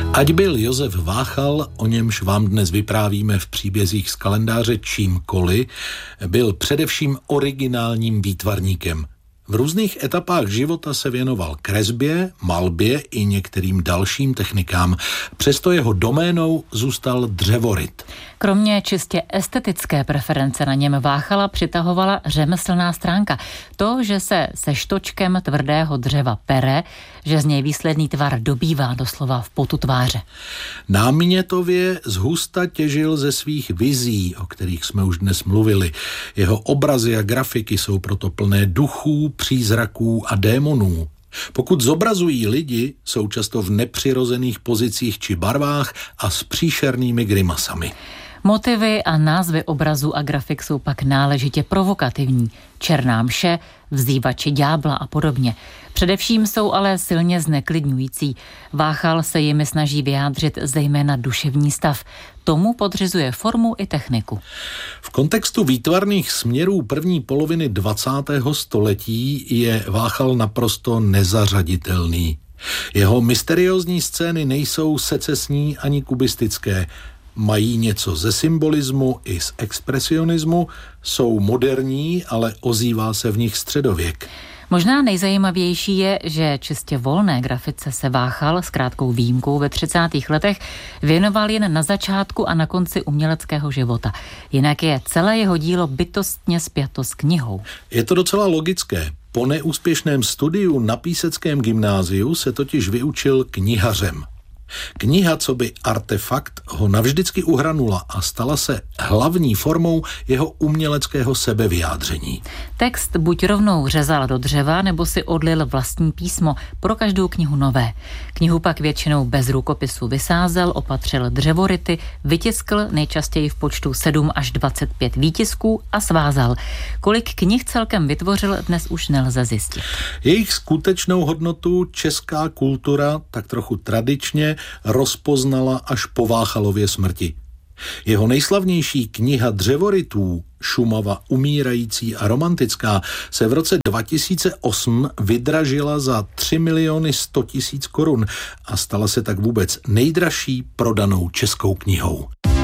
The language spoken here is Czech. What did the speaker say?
Ať byl Josef Váchal, o němž vám dnes vyprávíme v příbězích z kalendáře čímkoliv, byl především originálním výtvarníkem. V různých etapách života se věnoval kresbě, malbě i některým dalším technikám. Přesto jeho doménou zůstal dřevoryt. Kromě čistě estetické preference na něm Váchala přitahovala řemeslná stránka. To, že se štočkem tvrdého dřeva pere, že z něj výsledný tvar dobývá doslova v potu tváře. Námětově zhusta těžil ze svých vizí, o kterých jsme už dnes mluvili. Jeho obrazy a grafiky jsou proto plné duchů, přízraků a démonů. Pokud zobrazují lidi, jsou často v nepřirozených pozicích či barvách a s příšernými grimasami. Motivy a názvy obrazů a grafik jsou pak náležitě provokativní. Černá mše, vzývači ďábla a podobně. Především jsou ale silně zneklidňující. Váchal se jimi snaží vyjádřit zejména duševní stav. Tomu podřizuje formu i techniku. V kontextu výtvarných směrů první poloviny 20. století je Váchal naprosto nezařaditelný. Jeho mysteriózní scény nejsou secesní ani kubistické. Mají něco ze symbolismu i z expresionismu, jsou moderní, ale ozývá se v nich středověk. Možná nejzajímavější je, že čistě volné grafice se Váchal s krátkou výjimkou ve 30. letech věnoval jen na začátku a na konci uměleckého života. Jinak je celé jeho dílo bytostně spjato s knihou. Je to docela logické. Po neúspěšném studiu na Píseckém gymnáziu se totiž vyučil knihařem. Kniha coby artefakt ho navždycky uhranula a stala se hlavní formou jeho uměleckého sebevyjádření. Text buď rovnou řezal do dřeva, nebo si odlil vlastní písmo, pro každou knihu nové. Knihu pak většinou bez rukopisu vysázel, opatřil dřevoryty, vytiskl nejčastěji v počtu 7 až 25 výtisků a svázal. Kolik knih celkem vytvořil, dnes už nelze zjistit. Jejich skutečnou hodnotu česká kultura tak trochu tradičně rozpoznala až po Váchalově smrti. Jeho nejslavnější kniha dřevorytů, Šumava umírající a romantická, se v roce 2008 vydražila za 3 100 000 korun a stala se tak vůbec nejdražší prodanou českou knihou.